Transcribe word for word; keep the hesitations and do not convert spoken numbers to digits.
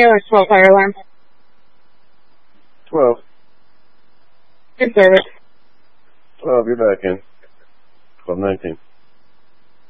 A O S twelve fire alarm. twelve. Good service. twelve, you're back in. twelve nineteen.